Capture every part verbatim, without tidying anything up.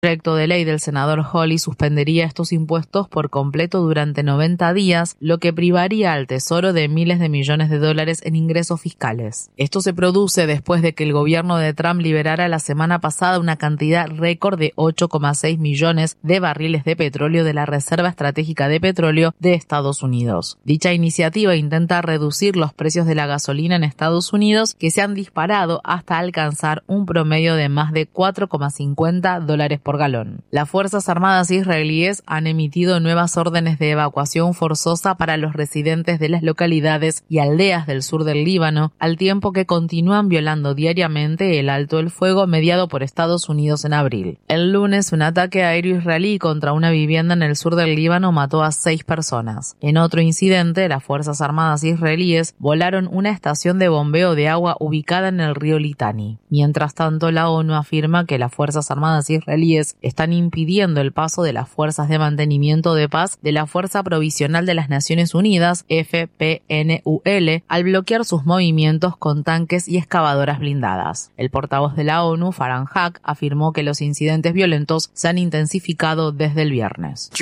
El proyecto de ley del senador Hawley suspendería estos impuestos por completo durante noventa días, lo que privaría al Tesoro de miles de millones de dólares en ingresos fiscales. Esto se produce después de que el gobierno de Trump liberara la semana pasada una cantidad récord de ocho coma seis millones de barriles de petróleo de la Reserva Estratégica de Petróleo de Estados Unidos. Dicha iniciativa intenta reducir los precios de la gasolina en Estados Unidos, que se han disparado hasta alcanzar un promedio de más de cuatro coma cincuenta dólares por galón. Las Fuerzas Armadas israelíes han emitido nuevas órdenes de evacuación forzosa para los residentes de las localidades y aldeas del sur del Líbano, al tiempo que continúan violando diariamente el alto el fuego mediado por Estados Unidos en abril. El lunes, un ataque aéreo israelí contra una vivienda en el sur del Líbano mató a seis personas. En otro incidente, las Fuerzas Armadas israelíes volaron una estación de bombeo de agua ubicada en el río Litani. Mientras tanto, la ONU afirma que las Fuerzas Armadas israelíes están impidiendo el paso de las Fuerzas de Mantenimiento de Paz de la Fuerza Provisional de las Naciones Unidas, F P N U L, al bloquear sus movimientos con tanques y excavadoras blindadas. El portavoz de la ONU, Farhan Haq, afirmó que los incidentes violentos se han intensificado desde el viernes.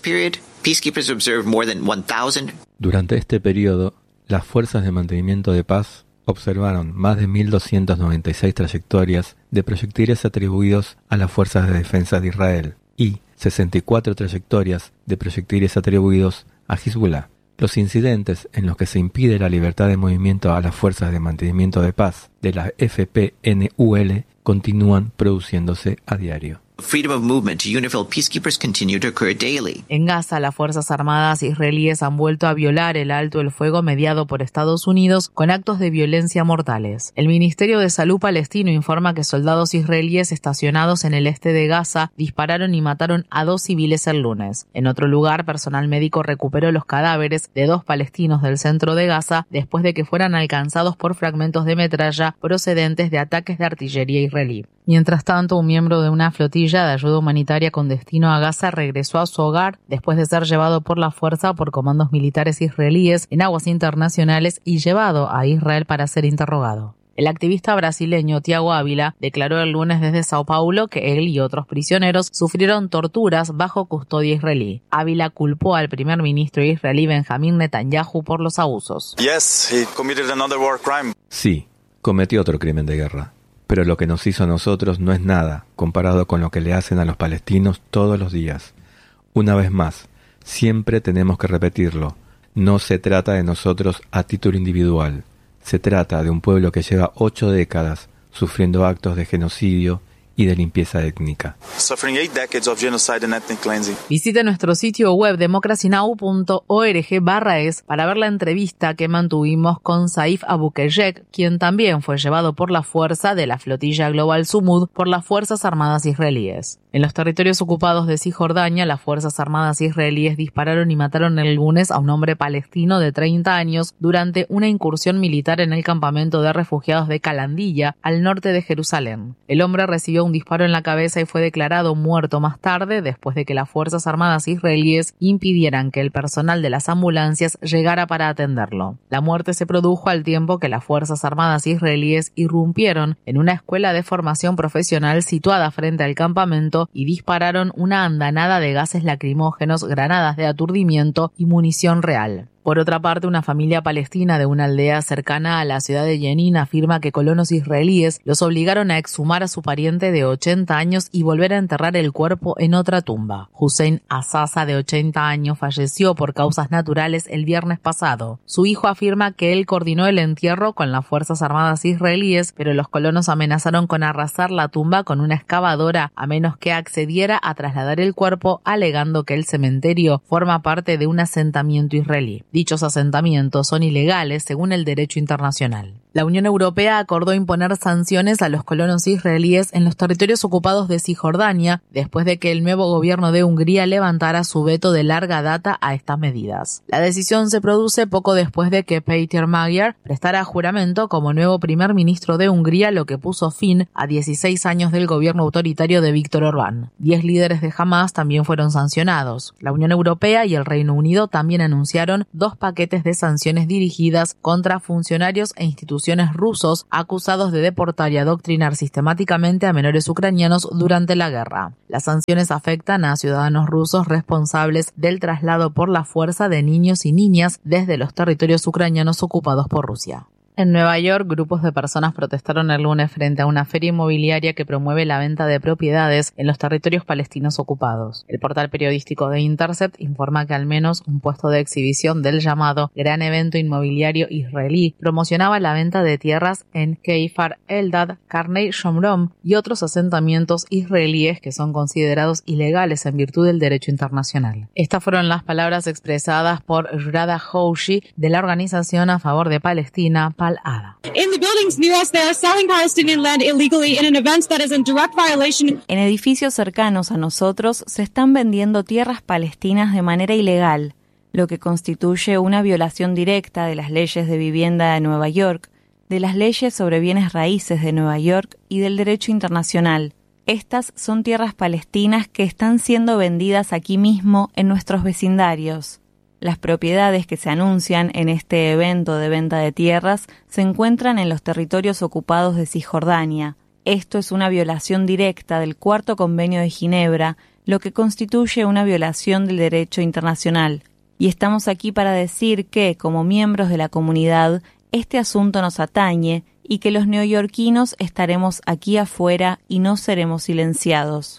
Durante este periodo, las Fuerzas de Mantenimiento de Paz observaron más de mil doscientas noventa y seis trayectorias de proyectiles atribuidos a las Fuerzas de Defensa de Israel y sesenta y cuatro trayectorias de proyectiles atribuidos a Hezbollah. Los incidentes en los que se impide la libertad de movimiento a las Fuerzas de Mantenimiento de Paz de la F P N U L continúan produciéndose a diario. Freedom of movement to UNIFIL peacekeepers continue to occur daily. En Gaza, las Fuerzas Armadas israelíes han vuelto a violar el alto el fuego mediado por Estados Unidos con actos de violencia mortales. El Ministerio de Salud palestino informa que soldados israelíes estacionados en el este de Gaza dispararon y mataron a dos civiles el lunes. En otro lugar, personal médico recuperó los cadáveres de dos palestinos del centro de Gaza después de que fueran alcanzados por fragmentos de metralla procedentes de ataques de artillería israelí. Mientras tanto, un miembro de una flotilla de ayuda humanitaria con destino a Gaza regresó a su hogar después de ser llevado por la fuerza por comandos militares israelíes en aguas internacionales y llevado a Israel para ser interrogado. El activista brasileño Thiago Ávila declaró el lunes desde Sao Paulo que él y otros prisioneros sufrieron torturas bajo custodia israelí. Ávila culpó al primer ministro israelí Benjamín Netanyahu por los abusos. Yes, he committed another war crime. Sí, cometió otro crimen de guerra. Pero lo que nos hizo a nosotros no es nada comparado con lo que le hacen a los palestinos todos los días. Una vez más, siempre tenemos que repetirlo. No se trata de nosotros a título individual. Se trata de un pueblo que lleva ocho décadas sufriendo actos de genocidio y de limpieza étnica. Visite nuestro sitio web democracynow punto org barra es para ver la entrevista que mantuvimos con Saif Abuqeyrek, quien también fue llevado por la fuerza de la flotilla Global Sumud por las Fuerzas Armadas israelíes. En los territorios ocupados de Cisjordania, las Fuerzas Armadas israelíes dispararon y mataron el lunes a un hombre palestino de treinta años durante una incursión militar en el campamento de refugiados de Calandilla, al norte de Jerusalén. El hombre recibió un disparo en la cabeza y fue declarado muerto más tarde después de que las Fuerzas Armadas israelíes impidieran que el personal de las ambulancias llegara para atenderlo. La muerte se produjo al tiempo que las Fuerzas Armadas israelíes irrumpieron en una escuela de formación profesional situada frente al campamento y dispararon una andanada de gases lacrimógenos, granadas de aturdimiento y munición real. Por otra parte, una familia palestina de una aldea cercana a la ciudad de Jenin afirma que colonos israelíes los obligaron a exhumar a su pariente de ochenta años y volver a enterrar el cuerpo en otra tumba. Hussein Azasa, de ochenta años, falleció por causas naturales el viernes pasado. Su hijo afirma que él coordinó el entierro con las Fuerzas Armadas israelíes, pero los colonos amenazaron con arrasar la tumba con una excavadora a menos que accediera a trasladar el cuerpo, alegando que el cementerio forma parte de un asentamiento israelí. Dichos asentamientos son ilegales según el derecho internacional. La Unión Europea acordó imponer sanciones a los colonos israelíes en los territorios ocupados de Cisjordania después de que el nuevo gobierno de Hungría levantara su veto de larga data a estas medidas. La decisión se produce poco después de que Péter Magyar prestara juramento como nuevo primer ministro de Hungría, lo que puso fin a dieciséis años del gobierno autoritario de Víctor Orbán. Diez líderes de Hamás también fueron sancionados. La Unión Europea y el Reino Unido también anunciaron dos paquetes de sanciones dirigidas contra funcionarios e instituciones instituciones rusos acusados de deportar y adoctrinar sistemáticamente a menores ucranianos durante la guerra. Las sanciones afectan a ciudadanos rusos responsables del traslado por la fuerza de niños y niñas desde los territorios ucranianos ocupados por Rusia. En Nueva York, grupos de personas protestaron el lunes frente a una feria inmobiliaria que promueve la venta de propiedades en los territorios palestinos ocupados. El portal periodístico The Intercept informa que al menos un puesto de exhibición del llamado Gran Evento Inmobiliario Israelí promocionaba la venta de tierras en Keifar Eldad, Karnei Shomron y otros asentamientos israelíes que son considerados ilegales en virtud del derecho internacional. Estas fueron las palabras expresadas por Jurada Houshi de la organización a favor de Palestina, En edificios cercanos a nosotros se están vendiendo tierras palestinas de manera ilegal, lo que constituye una violación directa de las leyes de vivienda de Nueva York, de las leyes sobre bienes raíces de Nueva York y del derecho internacional. Estas son tierras palestinas que están siendo vendidas aquí mismo en nuestros vecindarios. Las propiedades que se anuncian en este evento de venta de tierras se encuentran en los territorios ocupados de Cisjordania. Esto es una violación directa del Cuarto Convenio de Ginebra, lo que constituye una violación del derecho internacional. Y estamos aquí para decir que, como miembros de la comunidad, este asunto nos atañe y que los neoyorquinos estaremos aquí afuera y no seremos silenciados.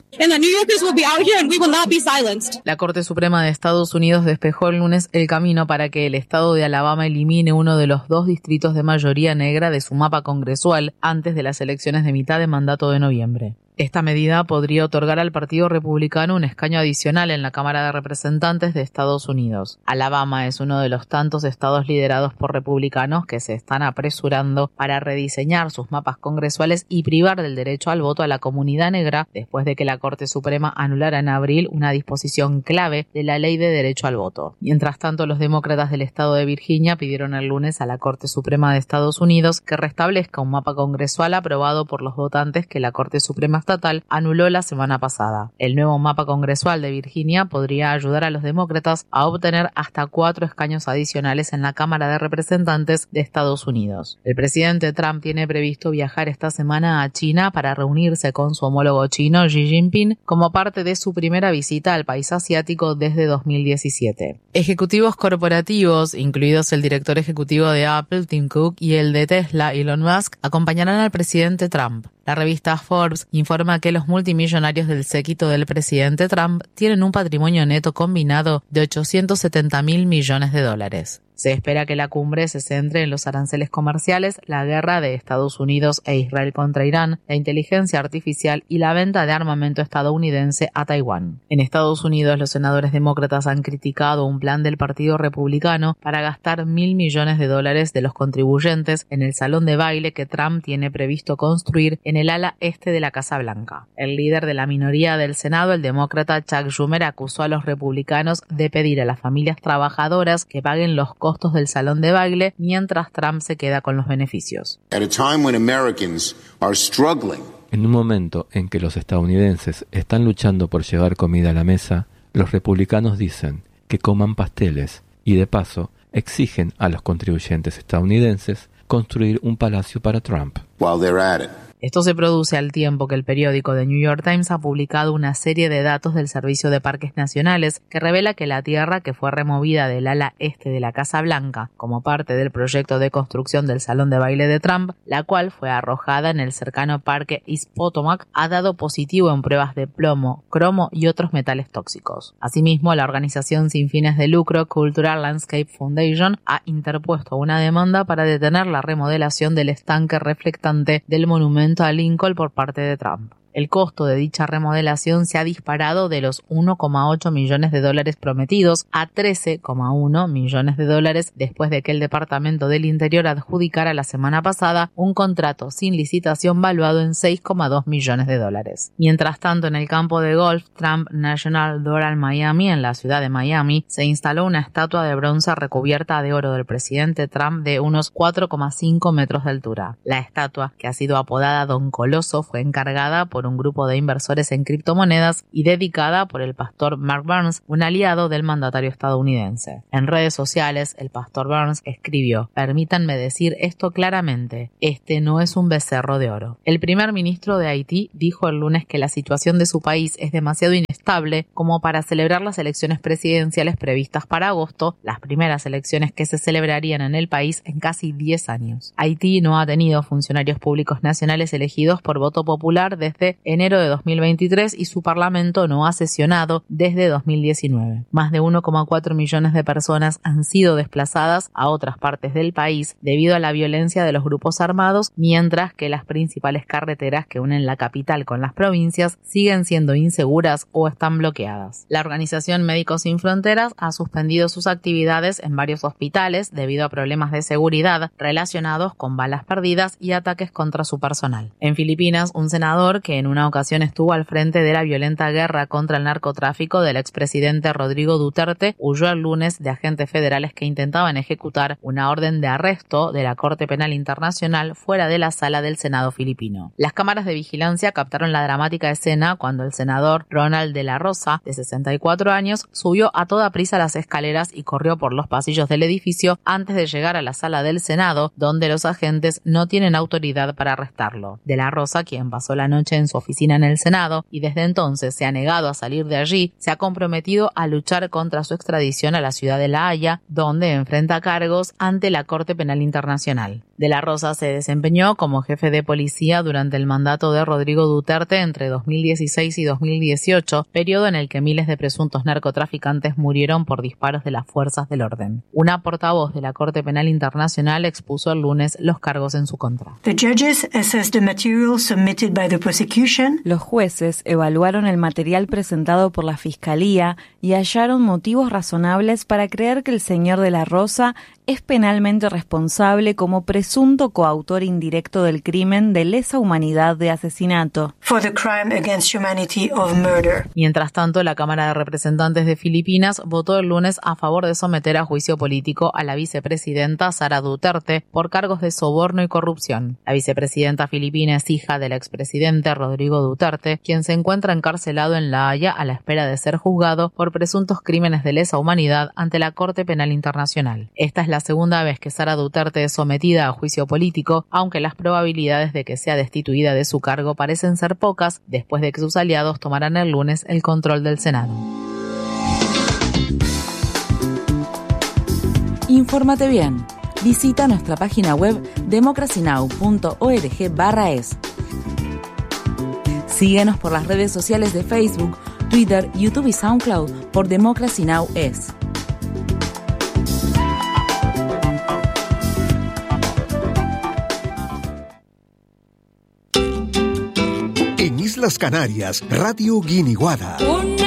La Corte Suprema de Estados Unidos despejó el lunes el camino para que el estado de Alabama elimine uno de los dos distritos de mayoría negra de su mapa congresual antes de las elecciones de mitad de mandato de noviembre. Esta medida podría otorgar al Partido Republicano un escaño adicional en la Cámara de Representantes de Estados Unidos. Alabama es uno de los tantos estados liderados por republicanos que se están apresurando para rediseñar sus mapas congresuales y privar del derecho al voto a la comunidad negra después de que la Corte Suprema anulara en abril una disposición clave de la Ley de Derecho al Voto. Mientras tanto, los demócratas del estado de Virginia pidieron el lunes a la Corte Suprema de Estados Unidos que restablezca un mapa congresual aprobado por los votantes que la Corte Suprema estatal anuló la semana pasada. El nuevo mapa congresual de Virginia podría ayudar a los demócratas a obtener hasta cuatro escaños adicionales en la Cámara de Representantes de Estados Unidos. El presidente Trump tiene previsto viajar esta semana a China para reunirse con su homólogo chino Xi Jinping como parte de su primera visita al país asiático desde dos mil diecisiete. Ejecutivos corporativos, incluidos el director ejecutivo de Apple, Tim Cook, y el de Tesla, Elon Musk, acompañarán al presidente Trump. La revista Forbes informa que los multimillonarios del séquito del presidente Trump tienen un patrimonio neto combinado de ochocientos setenta mil millones de dólares. Se espera que la cumbre se centre en los aranceles comerciales, la guerra de Estados Unidos e Israel contra Irán, la inteligencia artificial y la venta de armamento estadounidense a Taiwán. En Estados Unidos, los senadores demócratas han criticado un plan del Partido Republicano para gastar mil millones de dólares de los contribuyentes en el salón de baile que Trump tiene previsto construir en el ala este de la Casa Blanca. El líder de la minoría del Senado, el demócrata Chuck Schumer, acusó a los republicanos de pedir a las familias trabajadoras que paguen los costos costos del salón de baile, mientras Trump se queda con los beneficios. En un momento en que los estadounidenses están luchando por llevar comida a la mesa, los republicanos dicen que coman pasteles y, de paso, exigen a los contribuyentes estadounidenses construir un palacio para Trump. While they're at it. Esto se produce al tiempo que el periódico The New York Times ha publicado una serie de datos del Servicio de Parques Nacionales que revela que la tierra que fue removida del ala este de la Casa Blanca como parte del proyecto de construcción del salón de baile de Trump, la cual fue arrojada en el cercano parque East Potomac, ha dado positivo en pruebas de plomo, cromo y otros metales tóxicos. Asimismo, la organización sin fines de lucro Cultural Landscape Foundation ha interpuesto una demanda para detener la remodelación del estanque reflectante del monumento a Lincoln por parte de Trump. El costo de dicha remodelación se ha disparado de los uno coma ocho millones de dólares prometidos a trece coma uno millones de dólares después de que el Departamento del Interior adjudicara la semana pasada un contrato sin licitación valuado en seis coma dos millones de dólares. Mientras tanto, en el campo de golf Trump National Doral Miami, en la ciudad de Miami, se instaló una estatua de bronce recubierta de oro del presidente Trump de unos cuatro coma cinco metros de altura. La estatua, que ha sido apodada Don Coloso, fue encargada por por un grupo de inversores en criptomonedas y dedicada por el pastor Mark Burns, un aliado del mandatario estadounidense. En redes sociales, el pastor Burns escribió: "Permítanme decir esto claramente, este no es un becerro de oro". El primer ministro de Haití dijo el lunes que la situación de su país es demasiado inestable como para celebrar las elecciones presidenciales previstas para agosto, las primeras elecciones que se celebrarían en el país en casi diez años. Haití no ha tenido funcionarios públicos nacionales elegidos por voto popular desde enero de dos mil veintitrés y su parlamento no ha sesionado desde dos mil diecinueve. Más de uno coma cuatro millones de personas han sido desplazadas a otras partes del país debido a la violencia de los grupos armados, mientras que las principales carreteras que unen la capital con las provincias siguen siendo inseguras o están bloqueadas. La organización Médicos Sin Fronteras ha suspendido sus actividades en varios hospitales debido a problemas de seguridad relacionados con balas perdidas y ataques contra su personal. En Filipinas, un senador que en una ocasión estuvo al frente de la violenta guerra contra el narcotráfico del expresidente Rodrigo Duterte huyó el lunes de agentes federales que intentaban ejecutar una orden de arresto de la Corte Penal Internacional fuera de la sala del Senado filipino. Las cámaras de vigilancia captaron la dramática escena cuando el senador Ronald de la Rosa, de sesenta y cuatro años, subió a toda prisa las escaleras y corrió por los pasillos del edificio antes de llegar a la sala del Senado, donde los agentes no tienen autoridad para arrestarlo. De la Rosa, quien pasó la noche en su oficina en el Senado y desde entonces se ha negado a salir de allí, se ha comprometido a luchar contra su extradición a la ciudad de La Haya, donde enfrenta cargos ante la Corte Penal Internacional. De la Rosa se desempeñó como jefe de policía durante el mandato de Rodrigo Duterte entre dos mil dieciséis y dos mil dieciocho, periodo en el que miles de presuntos narcotraficantes murieron por disparos de las fuerzas del orden. Una portavoz de la Corte Penal Internacional expuso el lunes los cargos en su contra. Los jueces evaluaron el material presentado por la Fiscalía y hallaron motivos razonables para creer que el señor de la Rosa es penalmente responsable como presunto coautor indirecto del crimen de lesa humanidad de asesinato. For the crime against humanity of murder. Mientras tanto, la Cámara de Representantes de Filipinas votó el lunes a favor de someter a juicio político a la vicepresidenta Sara Duterte por cargos de soborno y corrupción. La vicepresidenta filipina es hija del expresidente Rodrigo Duterte, quien se encuentra encarcelado en La Haya a la espera de ser juzgado por presuntos crímenes de lesa humanidad ante la Corte Penal Internacional. Esta es la segunda vez que Sara Duterte es sometida a juicio político, aunque las probabilidades de que sea destituida de su cargo parecen ser pocas después de que sus aliados tomaran el lunes el control del Senado. Infórmate bien. Visita nuestra página web democracy now punto org barra es. Síguenos por las redes sociales de Facebook, Twitter, YouTube y SoundCloud por Democracy Now! Es. En Islas Canarias, Radio Guiniguada.